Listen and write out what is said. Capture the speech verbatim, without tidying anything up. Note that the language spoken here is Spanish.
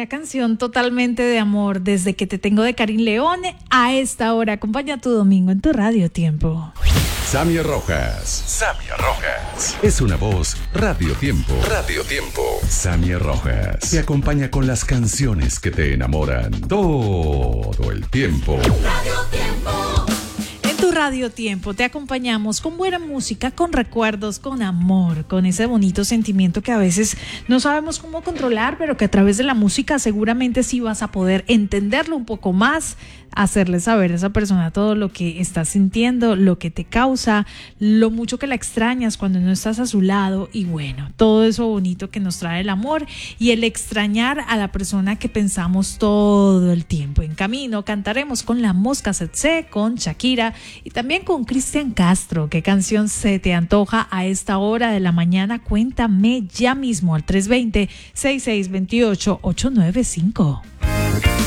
Una canción totalmente de amor, Desde que te tengo, de Karin León. A esta hora acompaña tu domingo en tu Radio Tiempo. Sammy Rojas. Sammy Rojas. Es una voz Radio Tiempo. Radio Tiempo. Sammy Rojas te acompaña con las canciones que te enamoran todo el tiempo. Radio Tiempo. En tu Radio Tiempo te acompañamos con buena música, con recuerdos, con amor, con ese bonito sentimiento que a veces no sabemos cómo controlar, pero que a través de la música seguramente sí vas a poder entenderlo un poco más, hacerle saber a esa persona todo lo que estás sintiendo, lo que te causa, lo mucho que la extrañas cuando no estás a su lado y bueno, todo eso bonito que nos trae el amor y el extrañar a la persona que pensamos todo el tiempo. En camino cantaremos con La Mosca Tsetse, con Shakira y también con Cristian Castro. ¿Qué canción se te antoja a esta hora de la mañana? Cuéntame ya mismo al tres dos cero, seis seis dos ocho, ocho nueve cinco.